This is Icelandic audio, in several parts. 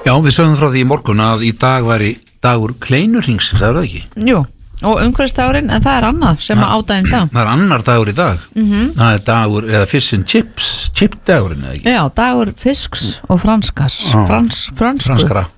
Já, við sögum frá því í morgun að í dag væri dagur kleinurhrings, það er það ekki? Jú, og umhverfisdagurinn, en það er annað sem að ádaginn dag. Það er annar dagur í dag. Það er dagur, eða fish and chips, chip-dagurinn, eða ekki? Já, dagur fisks og franskas. Franskra.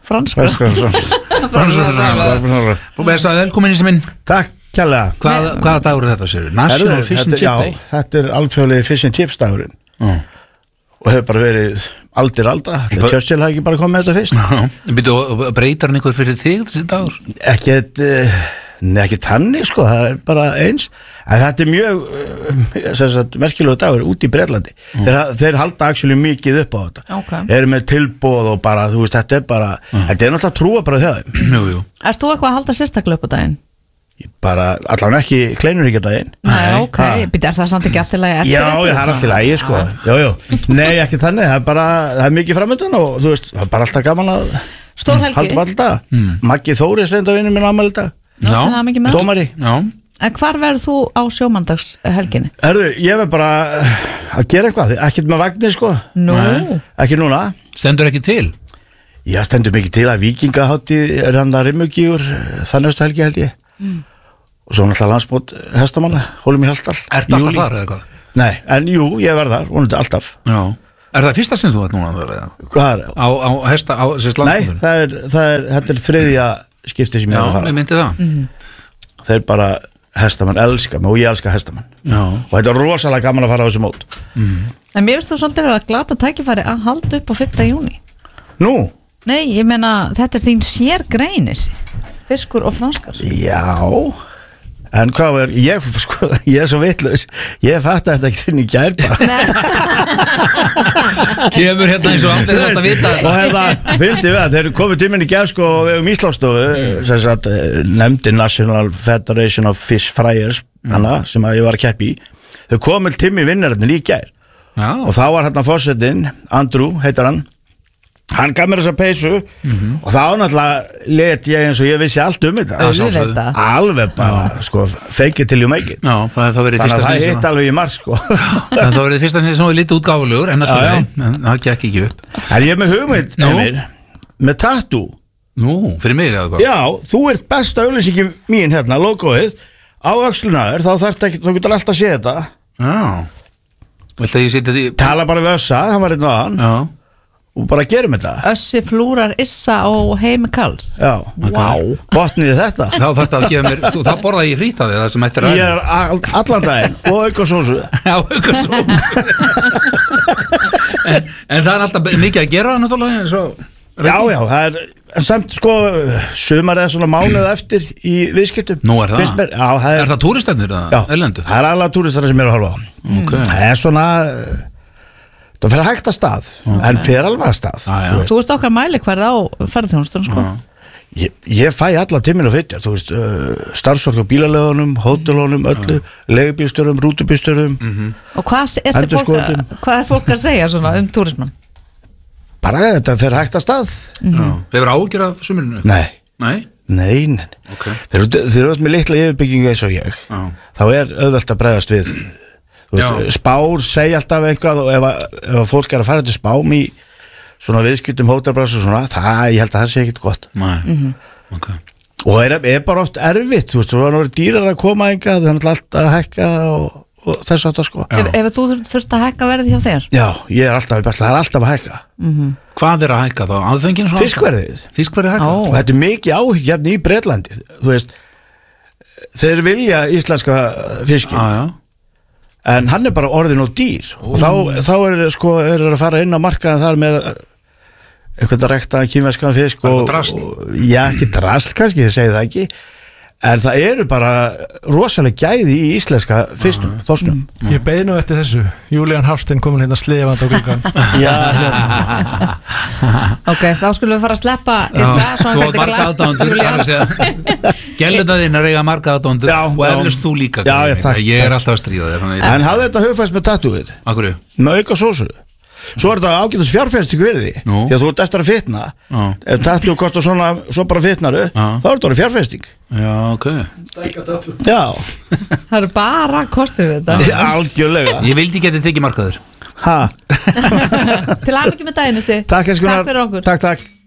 Þú veist að velkomin í sem minn. Takk kærlega. Hvaða dagur er þetta, sér? National Fish and Chip Day? Þetta er alþjóðlegi Fish and Chips dagurinn. Og hefur bara verið alda. Churchill hafi ekki bara komið með þetta fyrst. Breytar hann eitthvað fyrir þig þessi dagur? Ekki tanni sko, það er bara eins. En þetta er mjög merkilegu dagur út í Bretlandi. Þeir halda actually mikið upp á þetta. Eru með tilboð og bara, þú veist, þetta er náttúrulega trúa bara þau. Jú. Ert þú eitthvað að halda sérstaklega upp á daginn? Bara allavega ekki kleinurhringardaginn. Nei, er það samt ekki allt í lagi eftir? Já, það er allt í lagi sko. Jú. Nei, ekki þannig, það er mikið framöndan og þú veist, það er bara alltaf gaman að halda upp alltaf. Maggi Þóris reyndavinur minn afmæli í dag. Já, dómari. En hvar verður þú á sjómandagshelginni? Ég verð bara að gera eitthvað, ekkert með vagnir sko. Ekki núna. Stendur ekki til? Já, stendur mikið til að Víkingahátíð er hann að Rimmugígur þann næstu helgi held ég. Og svo náttúrulega landsmót hestamanna, hólum í Hjaltall. Ertu alltaf þar eða hvað? Nei, en jú, ég verð þar, vonandi alltaf. Já. Er það fyrsta sem þú ert núna þar eða? Hvað er? Á hesta, á sérst landsmótur? Nei, þetta er þriðja skipti sem ég er að fara. Já, ég myndi það. Þeir bara hestamann elska mig og ég elska hestamann. Já. Og þetta er rosalega gaman að fara á þessu mót. En mér finnst þú svolítið verið að glata tækifæri að halda upp á 5. júní. Nú? Nei, ég meina, þetta er þín sérgreinis. Fiskur og franskar. Já. En hvað var, ég er svo vitlaus. Ég fatt að þetta ekki þinn í gær bara. Kemur hérna eins og allir þetta vita. Og fyndi við að þeir eru komið tíminn í gær sko og við um Íslandsstofu sem sagt nefndi National Federation of Fish Fryers sem að ég var að keppi í. Þau komið tími vinnarinn í gær. Og þá var hérna forsetinn, Andrew heitir hann gaf mér þessa peysu og þá náttúrulega let ég eins og ég vissi allt þetta. Alveg bara, sko, fake it till you make it. Já, það verið fyrsta sinni. Þannig að það hitt alveg í marg, sko. Það verið fyrsta sinni sem var lítið útgáfulegur, en það gekk ekki upp. En ég er með hugmynd, Emil, með tattoo. Nú, fyrir mig eða hvað? Já, þú ert besta auglýsingi mín hérna, logoið, á öxlunaður, þá þarf ekki, þú getur alltaf að sé þetta. Já. Viltu að ég setja því? Tala bara við Össa, hann var einn á hann. Já. Og bara gerum þetta. Össi flúrar Issa og Heimi Karls. Já, botniði þetta. Þá þetta að gefa mér, sko, þá borða ég frít af því það sem eftir að ég er allan daginn og auka sósu. Já, auka sósu. En það er alltaf mikið að gera náttúrulega eins og Já, það er samt sko sumar eða svona mánuð eftir í viðskiptum. Nú er það? Já, er það túristennir eða erlendu? Já, það er alveg túristar sem eru að horfa á. Það er svona það fer hægt að stað, en fer alveg að stað. Þú ert okkar mælikvarð á ferðarþjónustunum, sko. Ég fæ alla tíminn og fytjar, þú veist, starfsfólk á bílalögunum, hótelunum, öllu, leigubílstjórum, rútubílstjórum. Og hvað er fólk að segja svona túrismann? Bara þetta fer hægt að stað. Hefur áhyggjur af sumrinu? Nei. Þeir eru með litla yfirbyggingu eins og ég, þá er auðvelt að bregðast við. Spár segja alltaf eitthvað og ef fólk er að fara til spám í svona viðskiptum hótelbrás og svona, ég held að það sé ekkert gott. Og er bara oft erfitt, þú veist, þú er dýrar að koma eitthvað, þú er alltaf að hækka og þess að það sko. Ef þú þurft að hækka verðið hjá þér? Já, ég er alltaf í bæsla, það er alltaf að hækka. Hvað er að hækka þá? Aðfenginu svona? Fiskverðið hækka? Og þetta er mikið áhyggjafni í Bretlandi, þú veist, þeir vilja íslenska fiski. En hann er bara orðin og dýr og þá er að fara inn á markaðan þar með eitthvað að rekta kínverskan fisk og já, ekki drast kannski, þið segið það ekki en það eru bara rosalega gæði í íslenska fiskum, þorskum. Ég beið nú eftir þessu. Júlían Hafstein komin hérna slefandi á gluggan. Já, Ok, þá skulum við fara að sleppa Þú átt marga aðdándur Gellutaðinn er eiga marga aðdándur og eflust þú líka. Já, takk. Ég er alltaf að stríða þér. En hafði þetta hugfæst með tattooið? Akkurju? Með auka sósu. Svo er þetta ágætis fjárfesting virði því að þú ert eftir að fitna ef tattoo kostar svona, svo bara fitnaru þá er þetta fjárfesting. Já, ok. Já. Það eru bara kostur við þetta. Algjörlega. Ég vildi geti tekið markaður. Til hamingju með daginn þessi. Takk fyrir okkur. Takk.